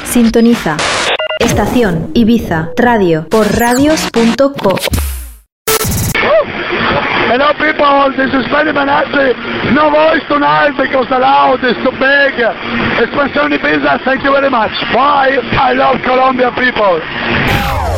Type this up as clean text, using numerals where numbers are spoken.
Sintoniza Estación Ibiza Radio por radios.co. Hello people, this is Benny Benassi. No voice tonight because the loud is too big. Expansione Ibiza, thank you very much. Bye, I love Colombia people.